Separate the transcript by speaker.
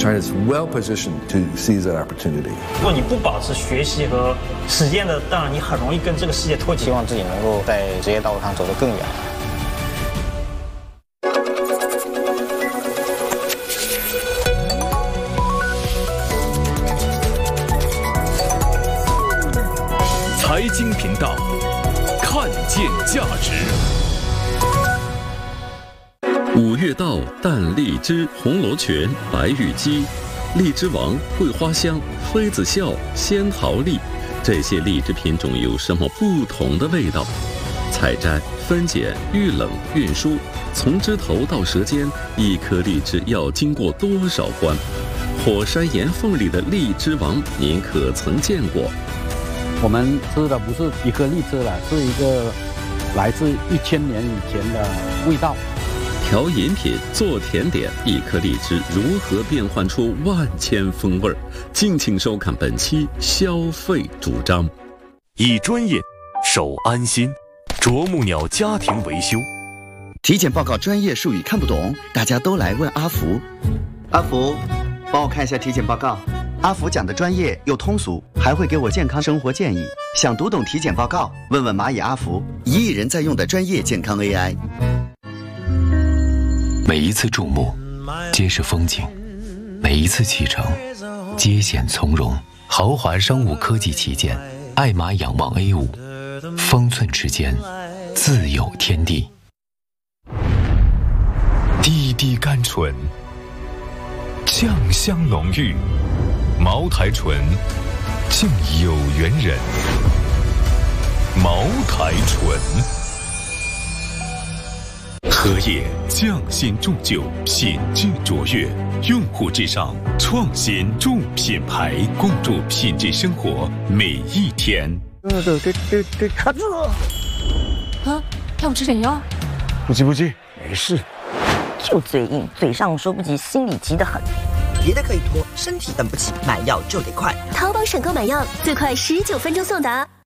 Speaker 1: China is well positioned to seize that opportunity.
Speaker 2: 如果你不保持学习和实践的，当然你很容易跟这个世界脱节。
Speaker 3: 希望自己能够在职业道路上走得更远。
Speaker 4: 财经频道，看见价值。
Speaker 5: 五月稻、淡荔枝、红螺泉、白玉鸡、荔枝王、桂花香、妃子笑、仙桃荔，这些荔枝品种有什么不同的味道？采摘、分拣、预冷、运输，从枝头到舌尖，一颗荔枝要经过多少关？火山岩缝里的荔枝王，您可曾见过？
Speaker 6: 我们吃的不是一颗荔枝了，是一个来自1000年以前的味道。
Speaker 5: 调饮品、做甜点，一颗荔枝如何变换出万千风味？敬请收看本期消费主张。
Speaker 4: 以专业守安心，啄木鸟家庭维修。
Speaker 7: 体检报告专业术语看不懂，大家都来问阿福。阿福，帮我看一下体检报告。阿福讲的专业又通俗，还会给我健康生活建议。想读懂体检报告，问问蚂蚁阿福，1亿人在用的专业健康 AI。
Speaker 8: 每一次注目，皆是风景；每一次启程，皆显从容。豪华商务科技旗舰，爱玛仰望 A5，方寸之间，自有天地。
Speaker 4: 滴滴甘醇，酱香浓郁，茅台醇，敬有缘人。茅台醇。荷叶匠心铸就，品质卓越，用户至上，创新助品牌，共筑品质生活每一天。
Speaker 6: 卡住了！
Speaker 9: 啊，要我吃点药？
Speaker 6: 不急，没事。
Speaker 10: 就嘴硬，嘴上说不急，心里急得很。
Speaker 11: 别的可以拖，身体等不起，买药就得快。
Speaker 9: 淘宝闪购买药，最快19分钟送达。